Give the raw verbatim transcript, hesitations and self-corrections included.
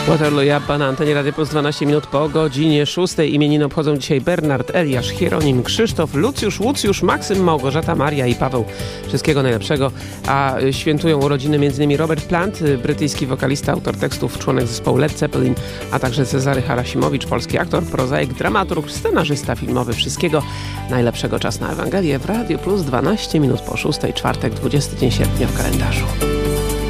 Waterloo i Abba na antenie Radio Plus dwanaście minut po godzinie szóstej. Imieniny obchodzą dzisiaj Bernard, Eliasz, Hieronim, Krzysztof, Lucjusz, Łucjusz, Maksym, Małgorzata, Maria i Paweł. Wszystkiego najlepszego. A świętują urodziny m.in. Robert Plant, brytyjski wokalista, autor tekstów, członek zespołu Led Zeppelin, a także Cezary Harasimowicz, polski aktor, prozaik, dramaturg, scenarzysta filmowy. Wszystkiego najlepszego. Czas na Ewangelię w Radio Plus dwanaście minut po szóstej, czwartek, dwudziesty dzień sierpnia w kalendarzu.